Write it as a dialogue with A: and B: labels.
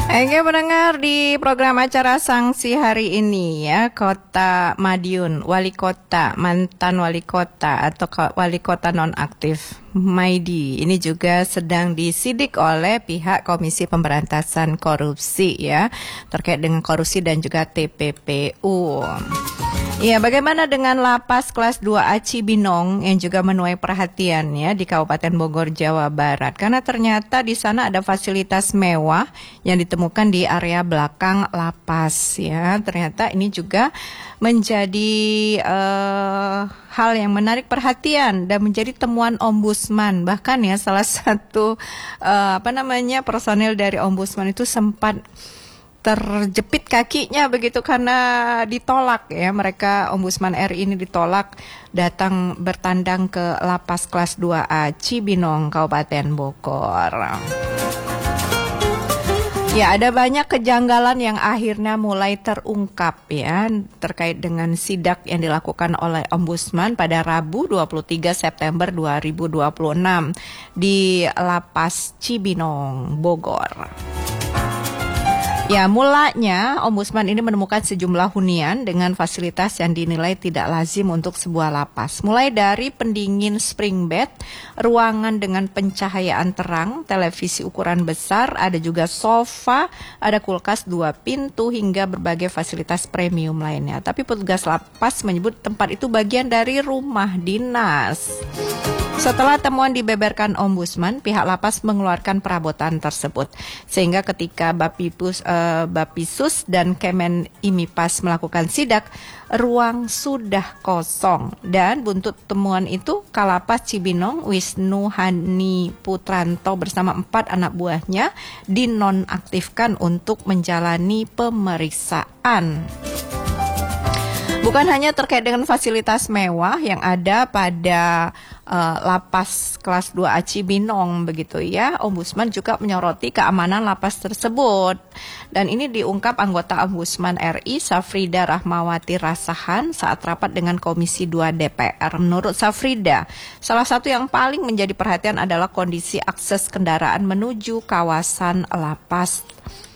A: Oke, pendengar di program acara Sanksi hari ini ya, Kota Madiun, wali kota, mantan wali kota atau wali kota nonaktif Maidi ini juga sedang disidik oleh pihak Komisi Pemberantasan Korupsi ya, terkait dengan korupsi dan juga TPPU. Ya, bagaimana dengan lapas kelas 2A Cibinong yang juga menuai perhatian ya di Kabupaten Bogor, Jawa Barat. Karena ternyata di sana ada fasilitas mewah yang ditemukan di area belakang lapas ya. Ternyata ini juga menjadi hal yang menarik perhatian dan menjadi temuan ombudsman. Bahkan ya salah satu personel dari ombudsman itu sempat terjepit kakinya begitu karena ditolak ya, mereka Ombudsman RI ini ditolak datang bertandang ke lapas kelas 2A Cibinong Kabupaten Bogor. Ya, ada banyak kejanggalan yang akhirnya mulai terungkap ya terkait dengan sidak yang dilakukan oleh Ombudsman pada Rabu 23 September 2026 di Lapas Cibinong Bogor. Ya, mulanya Ombudsman ini menemukan sejumlah hunian dengan fasilitas yang dinilai tidak lazim untuk sebuah lapas. Mulai dari pendingin spring bed, ruangan dengan pencahayaan terang, televisi ukuran besar, ada juga sofa, ada kulkas 2 pintu, hingga berbagai fasilitas premium lainnya. Tapi petugas lapas menyebut tempat itu bagian dari rumah dinas. Setelah temuan dibeberkan Ombudsman, pihak lapas mengeluarkan perabotan tersebut. Sehingga ketika Bapisus dan Kemen Imipas melakukan sidak, ruang sudah kosong. Dan buntut temuan itu, Kalapas Cibinong Wisnu Hani Putranto bersama 4 anak buahnya dinonaktifkan untuk menjalani pemeriksaan. Bukan hanya terkait dengan fasilitas mewah yang ada pada lapas kelas 2A Cibinong begitu ya, Ombudsman juga menyoroti keamanan lapas tersebut. Dan ini diungkap anggota Ombudsman RI Safrida Rahmawati Rasahan saat rapat dengan Komisi 2 DPR. Menurut Safrida, salah satu yang paling menjadi perhatian adalah kondisi akses kendaraan menuju kawasan lapas.